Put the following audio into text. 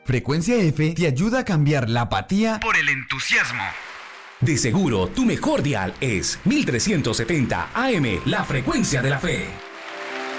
Frecuencia F te ayuda a cambiar la apatía por el entusiasmo. De seguro, tu mejor dial es 1370 AM, la frecuencia de la fe.